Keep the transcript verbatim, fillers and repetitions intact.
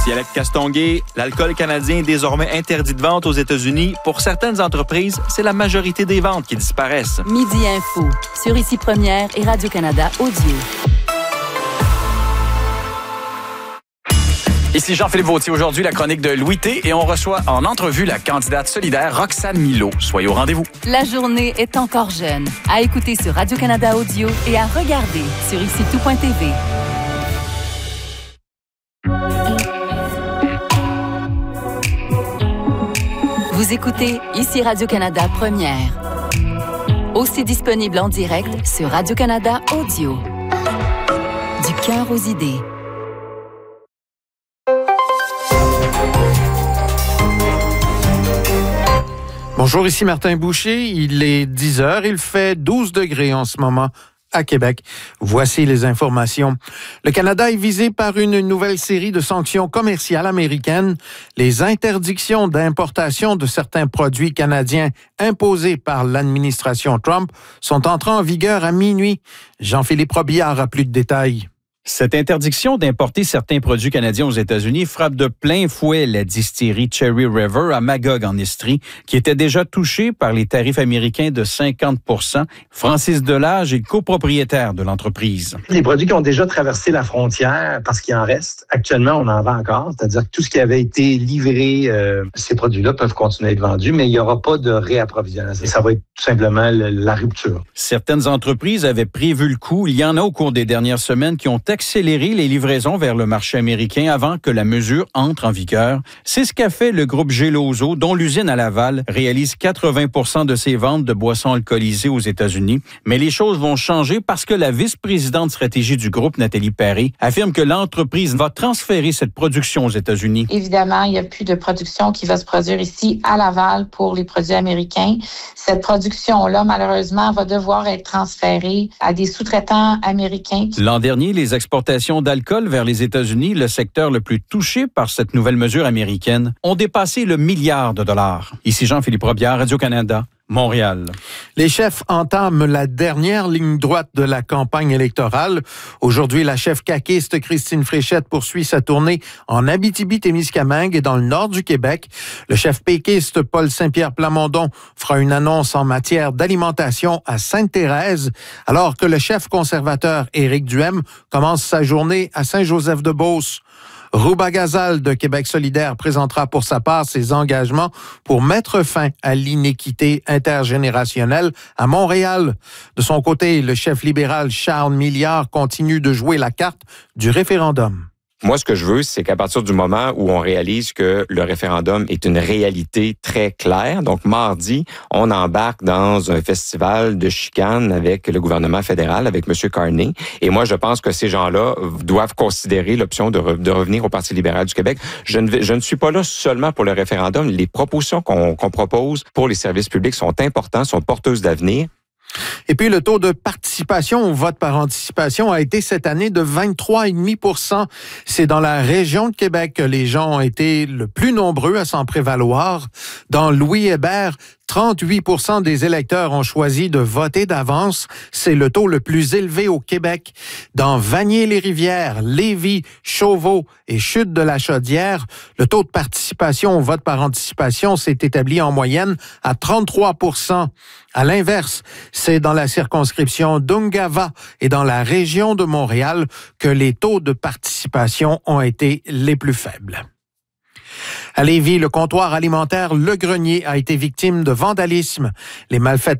Ici Alex Castonguay. L'alcool canadien est désormais interdit de vente aux États-Unis. Pour certaines entreprises, c'est la majorité des ventes qui disparaissent. Midi Info, sur Ici Première et Radio-Canada Audio. Ici Jean-Philippe Vautier, aujourd'hui la chronique de Louis T. Et on reçoit en entrevue la candidate solidaire Roxane Milo. Soyez au rendez-vous. La journée est encore jeune. À écouter sur Radio-Canada Audio et à regarder sur ici tout point t v. Vous écoutez Ici Radio-Canada Première. Aussi disponible en direct sur Radio-Canada Audio. Du cœur aux idées. Bonjour, ici Martin Boucher. Il est dix heures. Il fait douze degrés en ce moment à Québec. Voici les informations. Le Canada est visé par une nouvelle série de sanctions commerciales américaines. Les interdictions d'importation de certains produits canadiens imposées par l'administration Trump sont entrées en vigueur à minuit. Jean-Philippe Robillard a plus de détails. Cette interdiction d'importer certains produits canadiens aux États-Unis frappe de plein fouet la distillerie Cherry River à Magog en Estrie, qui était déjà touchée par les tarifs américains de cinquante pour cent. Francis Delage est copropriétaire de l'entreprise. Les produits qui ont déjà traversé la frontière, parce qu'il en reste, actuellement, on en vend encore. C'est-à-dire que tout ce qui avait été livré, euh, ces produits-là peuvent continuer à être vendus, mais il n'y aura pas de réapprovisionnement. Ça va être tout simplement le, la rupture. Certaines entreprises avaient prévu le coup. Il y en a au cours des dernières semaines qui ont accélérer les livraisons vers le marché américain avant que la mesure entre en vigueur. C'est ce qu'a fait le groupe Geloso, dont l'usine à Laval réalise quatre-vingts pour cent de ses ventes de boissons alcoolisées aux États-Unis. Mais les choses vont changer parce que la vice-présidente stratégie du groupe, Nathalie Perry, affirme que l'entreprise va transférer cette production aux États-Unis. Évidemment, il n'y a plus de production qui va se produire ici à Laval pour les produits américains. Cette production-là, malheureusement, va devoir être transférée à des sous-traitants américains. L'an dernier, les exportations d'alcool vers les États-Unis, le secteur le plus touché par cette nouvelle mesure américaine, ont dépassé le milliard de dollars. Ici Jean-Philippe Robillard, Radio-Canada. Montréal. Les chefs entament la dernière ligne droite de la campagne électorale. Aujourd'hui, la chef caquiste Christine Fréchette poursuit sa tournée en Abitibi-Témiscamingue et dans le nord du Québec. Le chef péquiste Paul Saint-Pierre Plamondon fera une annonce en matière d'alimentation à Sainte-Thérèse, alors que le chef conservateur Éric Duhem commence sa journée à Saint-Joseph-de-Beauce. Rouba Gazal de Québec solidaire présentera pour sa part ses engagements pour mettre fin à l'inéquité intergénérationnelle à Montréal. De son côté, le chef libéral Charles Milliard continue de jouer la carte du référendum. Moi, ce que je veux, c'est qu'à partir du moment où on réalise que le référendum est une réalité très claire, donc mardi, on embarque dans un festival de chicane avec le gouvernement fédéral, avec M. Carney. Et moi, je pense que ces gens-là doivent considérer l'option de, re- de revenir au Parti libéral du Québec. Je ne, vais, je ne suis pas là seulement pour le référendum. Les propositions qu'on, qu'on propose pour les services publics sont importantes, sont porteuses d'avenir. Et puis, le taux de participation au vote par anticipation a été cette année de vingt-trois virgule cinq pour cent. C'est dans la région de Québec que les gens ont été le plus nombreux à s'en prévaloir. Dans Louis-Hébert, trente-huit pour cent des électeurs ont choisi de voter d'avance. C'est le taux le plus élevé au Québec. Dans Vanier-les-Rivières, Lévis, Chauveau et Chute-de-la-Chaudière, le taux de participation au vote par anticipation s'est établi en moyenne à trente-trois pour cent. À l'inverse, c'est dans la circonscription d'Ungava et dans la région de Montréal que les taux de participation ont été les plus faibles. À Lévis, le comptoir alimentaire Le Grenier a été victime de vandalisme. Les malfaiteurs